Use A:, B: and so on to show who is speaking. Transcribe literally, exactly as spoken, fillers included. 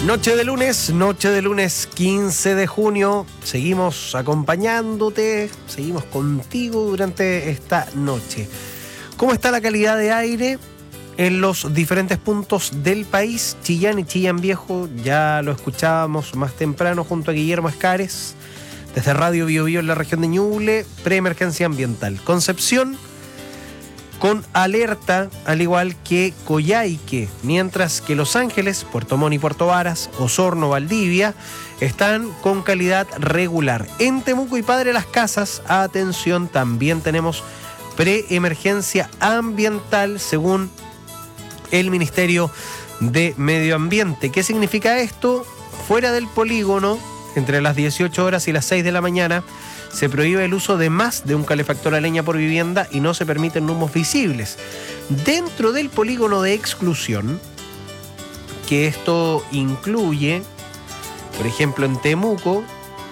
A: Noche de lunes, noche de lunes quince de junio. Seguimos acompañándote, seguimos contigo durante esta noche. ¿Cómo está la calidad de aire en los diferentes puntos del país? Chillán y Chillán Viejo, ya lo escuchábamos más temprano junto a Guillermo Escares, desde Radio Bio Bio en la región de Ñuble, preemergencia ambiental. Concepción, con alerta, al igual que Coyhaique, mientras que Los Ángeles, Puerto Montt y Puerto Varas, Osorno, Valdivia, están con calidad regular. En Temuco y Padre Las Casas, atención, también tenemos preemergencia ambiental según el Ministerio de Medio Ambiente. ¿Qué significa esto? Fuera del polígono, entre las dieciocho horas y las seis de la mañana, se prohíbe el uso de más de un calefactor a leña por vivienda y no se permiten humos visibles. Dentro del polígono de exclusión, que esto incluye, por ejemplo, en Temuco,